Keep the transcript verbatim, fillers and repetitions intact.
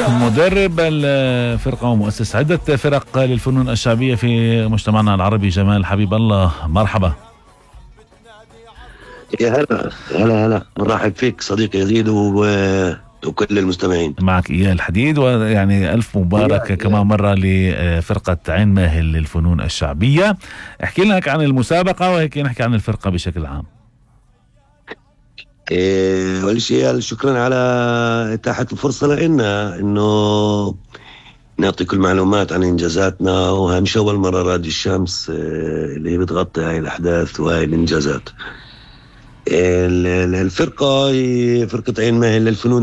مدرب الفرقة ومؤسس عدة فرق للفنون الشعبية في مجتمعنا العربي، جمال حبيب الله، مرحبا. يا هلا هلا هلا مرحب فيك صديقي يزيد و... وكل المستمعين. معك إياه الحديد، ويعني ألف مبارك يا كمان يا. مرة لفرقة عين ماهل للفنون الشعبية. احكي لنا عن المسابقة وهيك نحكي عن الفرقة بشكل عام. إيه أول شيء شكرا على إتاحة الفرصة لنا إنه نعطي كل معلومات عن إنجازاتنا، وهمش أول مرة راديو الشمس إيه اللي بتغطي هاي الأحداث وهاي الإنجازات. إيه الفرقة هي فرقة عين ماهل للفنون